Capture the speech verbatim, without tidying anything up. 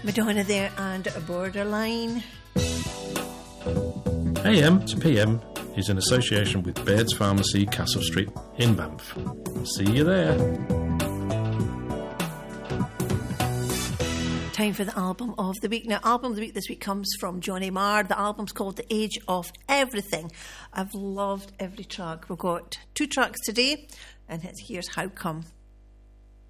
Madonna there and Borderline. A M to P M is in association with Baird's Pharmacy, Castle Street in Banff. See you there. Time for the album of the week. Now, album of the week this week comes from Johnny Marr. The album's called The Age of Everything. I've loved every track. We've got two tracks today, and here's How Come.